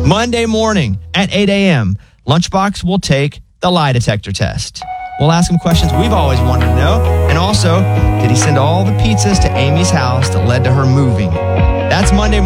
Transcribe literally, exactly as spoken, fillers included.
Monday morning at eight a.m., Lunchbox will take the lie detector test. We'll ask him questions we've always wanted to know. And also, did he send all the pizzas to Amy's house that led to her moving? That's Monday morning.